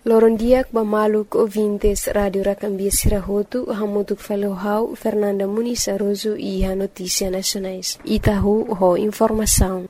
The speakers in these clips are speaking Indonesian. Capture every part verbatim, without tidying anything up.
Lorondiak bamaluk ouvintes Radio Rakambia Sirahotu, hamutuk falohau Fernanda Muniz Aroso e a Notícia Nacionais. Itahu ho informação.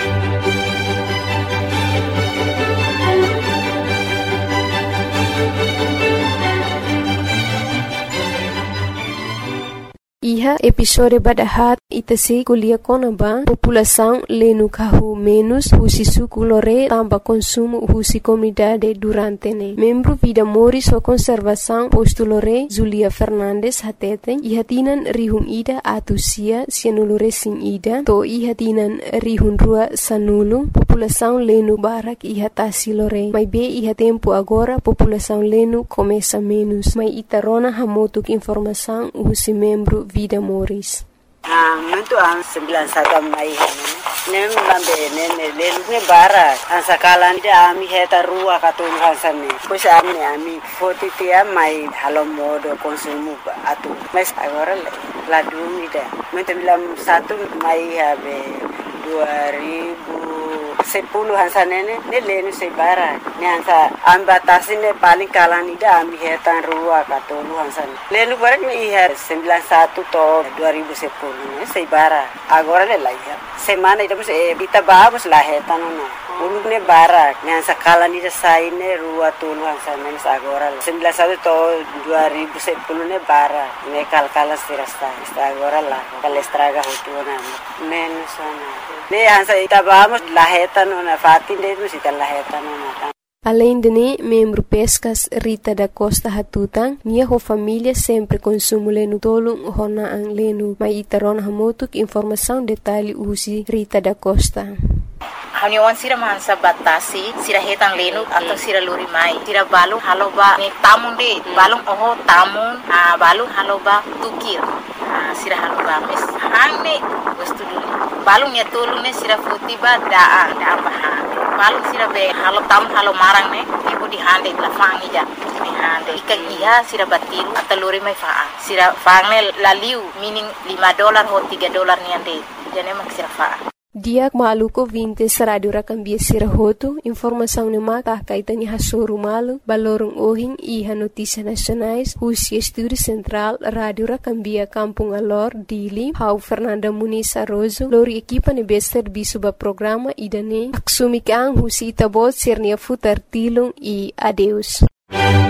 Iha episode badahat itase kulia konaba população lenu kahu menos husi suku lore tamba consumo husi comunidade durante ne. Membro Vida Moris o conservação posto lore Zulia Fernandes hatete iha tinan rihun ida atusia sianulure sin ida to iha tinan rihun rua sanulu população lenu barak iha tasi lore. Mai be iha tempo agora população lenu começa menos. Mai itarona hamotuk informação husi membro Vida Moris. Ah, muito an sembilan satu mai hane. Nem lambe nem lelu ne bara. An sakalan dia ami heta rua katun hansane. Pois ami ami forty tia mai halo modo konsumo atu. Mas agora la dumida. Muito bilam satu mai habe dua ribu sepuluh hansanene ne lenu sebara ne hansa ambatasine paling kalan ida ami hetan rua katolu hansan lenu barak ne iha sembilan satu to dua ribu sepuluh ne sebara agora le laiha semana ida bus e bita babus la hetan no ulug ne barak ne hansa kalan ida saine rua tolu hansan ne agora sembilan satu to dua ribu sepuluh ne bara ne kal-kala sirasta agora la kalestraga hotuna menos sana ne hansa ita babus la Além de ne, membro Pescas Rita da Costa Hatutang, nia ho família sempre consumo lenu tolong hona ang lenu. Mai itaron hamotuk informação detalhe usi Rita da Costa. Haniwan sira mansa batasi sira hetang lenu atau sira luri mai sira balung haloba ni tamun de balung oho tamun ah balung haloba tukir ah sira haloba mes hangne wastu dulu balung ya tolu ne sira futiba daa daa bahan balung sira be halo tam halo marang ne ibu di hande la fangi ja ni hande ikan iya sira batiru atau luri mai faa sira fangne laliu meaning lima dolar ho tiga dolar ni ande jane mak sira faa. Diak maluko vintes Radio Rakambia Sirahotu, informação ne mata kaitani hasoru malu, balorong ohing iha Notícia Nacionais, husi Estúdio Central Radio Rakambia Kampung Alor, Dili, hau Fernanda Muniz Aroso, lori equipa ne bester bisuba programa idane, aksumik ang husi itabot sernia futar tilung e adeus.